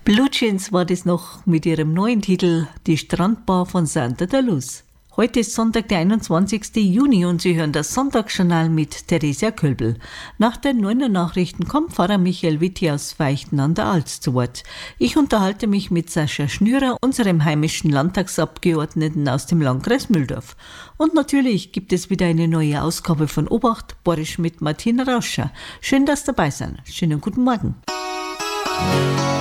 Blue Jeans war das noch mit ihrem neuen Titel Die Strandbar von Santa de Luz. Heute ist Sonntag, der 21. Juni und Sie hören das Sonntagsjournal mit Theresia Kölbel. Nach den 9 Nachrichten kommt Pfarrer Michael Witti aus Veichten an der Alz zu Wort. Ich unterhalte mich mit Sascha Schnürer, unserem heimischen Landtagsabgeordneten aus dem Landkreis Mühldorf. Und natürlich gibt es wieder eine neue Ausgabe von Obacht, Boris mit Martina Rauscher. Schön, dass Sie dabei sind. Schönen guten Morgen.